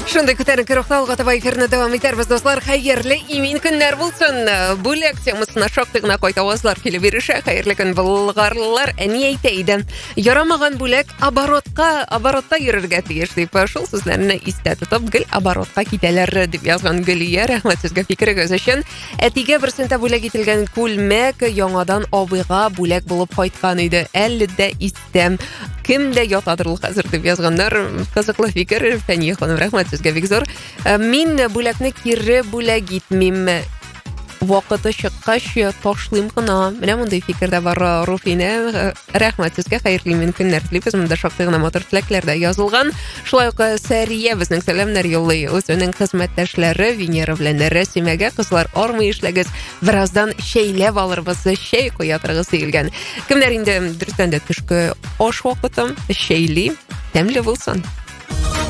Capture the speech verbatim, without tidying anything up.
Шундай күтәренке рухта алга таба эфирне дәвам итәрбез, дуслар. Хәерле имин көннәр булсын. Бүләк темасына шактый гына кайта авазлар килеп ирешә. Хәерле көн болгарлар. Әни әйтә иде. Ярамаган бүләк оборотка, оборотта йөрергә тиеш дип, шул сүзләрне истә тотып, гел оборотка китәләр дип язган Гөлия. Рәхмәт сезгә фикерегез өчен. Әтигә берсендә бүләк ителгән күлмәк яңадан абыйга бүләк булып кайткан иде. Әле дә истәм. Кемдә ятадыр ул хәзер дип язганнар. Кызыклы фикер. Фәния ханым, рәхмәт сезгә бик зур. Мин бүләкне кире бүләк итмим. Вакыты чыккач ташлыйм гына. Менә мондай фикердә бар Руфина. Рәхмәт сезгә, хәерле имин көннәр телибез. Монда шактый гына матур теләкләр дә язылган. Шулай ук Сәрия безнең сәламнар юллый. Үзенең хезмәттәшләре Венера белән Рәсимәгә, кызлар армый эшләгез. Бераздан шәйләп алырбыз, шәй куя торгыз диелгән. Кемнәр инде дөрестән дә төшке аш вакыты, шәйли, тәмле булсын.